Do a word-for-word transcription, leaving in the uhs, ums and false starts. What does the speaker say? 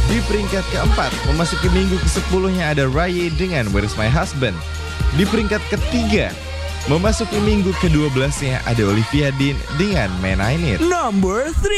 Di peringkat keempat, memasuki minggu kesepuluhnya ada Rye dengan Where's My Husband. Di peringkat ketiga, memasuki minggu kedua belasnya ada Olivia Dean dengan Man I Need. Number three.